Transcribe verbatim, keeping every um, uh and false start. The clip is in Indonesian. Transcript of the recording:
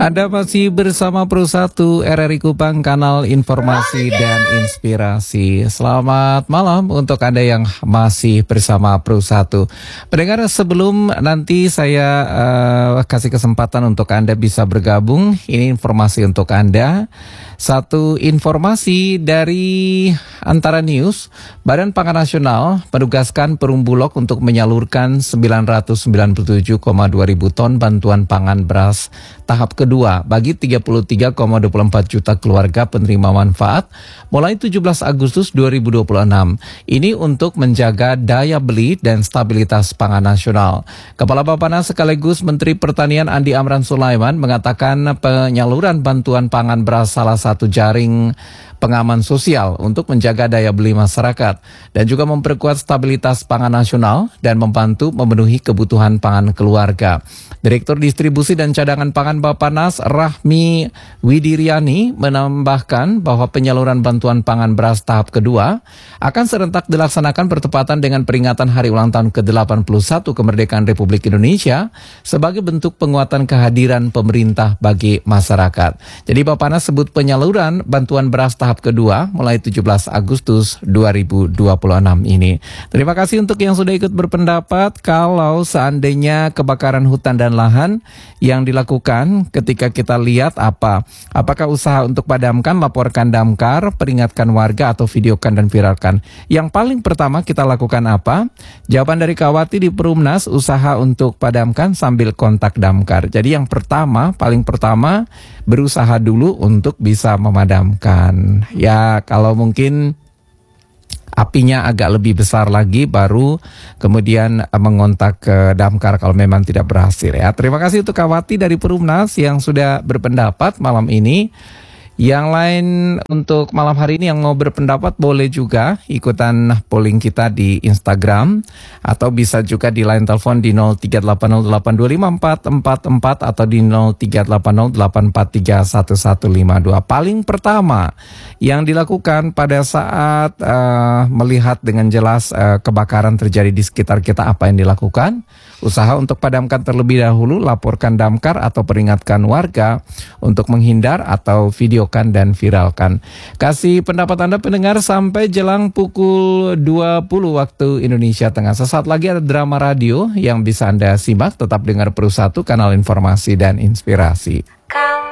Anda masih bersama Pro satu R R I Kupang, kanal informasi dan inspirasi. Selamat malam untuk Anda yang masih bersama Pro satu. Pendengar, sebelum nanti saya uh, kasih kesempatan untuk Anda bisa bergabung, ini informasi untuk Anda. Satu informasi dari Antara News, Badan Pangan Nasional menugaskan Perum Bulog untuk menyalurkan sembilan ratus sembilan puluh tujuh koma dua ribu ton bantuan pangan beras tahap kedua bagi tiga puluh tiga koma dua puluh empat juta keluarga penerima manfaat mulai tujuh belas Agustus dua ribu dua puluh enam. Ini untuk menjaga daya beli dan stabilitas pangan nasional. Kepala Bappenas sekaligus Menteri Pertanian Andi Amran Sulaiman mengatakan penyaluran bantuan pangan beras salah satu jaring pengaman sosial untuk menjaga daya beli masyarakat dan juga memperkuat stabilitas pangan nasional dan membantu memenuhi kebutuhan pangan keluarga. Direktur Distribusi dan Cadangan Pangan Bappenas Rahmi Widiriani menambahkan bahwa penyaluran bantuan pangan beras tahap kedua akan serentak dilaksanakan bertepatan dengan peringatan Hari Ulang Tahun ke delapan puluh satu Kemerdekaan Republik Indonesia sebagai bentuk penguatan kehadiran pemerintah bagi masyarakat. Jadi Bappenas sebut penyaluran bantuan beras tahap kedua mulai tujuh belas Agustus dua ribu dua puluh enam ini. Terima kasih untuk yang sudah ikut berpendapat. Kalau seandainya kebakaran hutan dan lahan yang dilakukan ketika kita lihat apa? Apakah usaha untuk padamkan, laporkan damkar, peringatkan warga atau videokan dan viralkan? Yang paling pertama kita lakukan apa? Jawaban dari Kawati di Perumnas, usaha untuk padamkan sambil kontak damkar. Jadi yang pertama, paling pertama berusaha dulu untuk bisa memadamkan. Ya kalau mungkin apinya agak lebih besar lagi baru kemudian mengontak ke damkar kalau memang tidak berhasil ya. Terima kasih untuk Kawati dari Perumnas yang sudah berpendapat malam ini. Yang lain untuk malam hari ini yang mau berpendapat boleh juga ikutan polling kita di Instagram atau bisa juga di line telepon di nol tiga delapan nol delapan dua lima empat empat empat atau di nol tiga delapan nol delapan empat tiga satu satu lima dua. Paling pertama yang dilakukan pada saat uh, melihat dengan jelas uh, kebakaran terjadi di sekitar kita, apa yang dilakukan? Usaha untuk padamkan terlebih dahulu, laporkan damkar atau peringatkan warga untuk menghindar atau videokan dan viralkan. Kasih pendapat Anda pendengar sampai jelang pukul dua puluh waktu Indonesia Tengah. Sesaat lagi ada drama radio yang bisa Anda simak. Tetap dengar Pro satu, kanal informasi dan inspirasi. Kamu